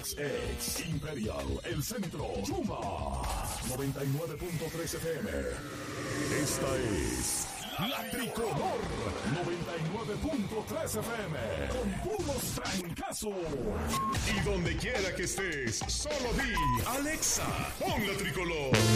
Ex Imperial, El Centro, Chuma, 99.3 FM. Esta es La Tricolor, 99.3 FM, con puros trancazos. Y donde quiera que estés, solo di, Alexa, pon La Tricolor.